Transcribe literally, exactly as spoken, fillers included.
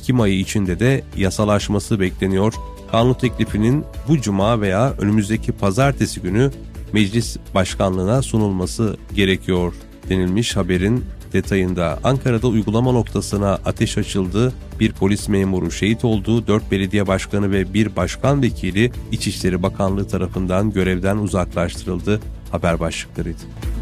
Ekim ayı içinde de yasalaşması bekleniyor. Kanun teklifinin bu cuma veya önümüzdeki pazartesi günü meclis başkanlığına sunulması gerekiyor denilmiş haberin detayında. Ankara'da uygulama noktasına ateş açıldı. Bir polis memuru şehit oldu. dört belediye başkanı ve bir başkan vekili İçişleri Bakanlığı tarafından görevden uzaklaştırıldı. Haber başlıklarıydı.